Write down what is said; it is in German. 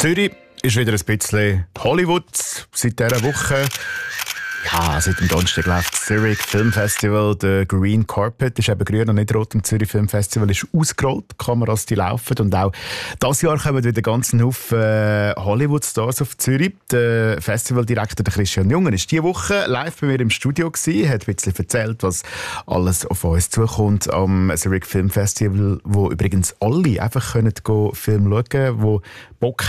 Zürich ist wieder ein bisschen Hollywood seit dieser Woche. Ja, seit dem Donnerstag läuft das Zurich Film Festival. Der Green Carpet ist eben grün und nicht rot. Im Zürich Film Festival ist ausgerollt. Die Kameras die laufen. Und auch dieses Jahr kommen wieder ganz Haufen Hollywood-Stars auf Zürich. Der Festivaldirektor Christian Junger ist diese Woche live bei mir im Studio gewesen. Hat ein bisschen erzählt, was alles auf uns zukommt am Zurich Film Festival, wo übrigens alle einfach Film schauen können, die Bock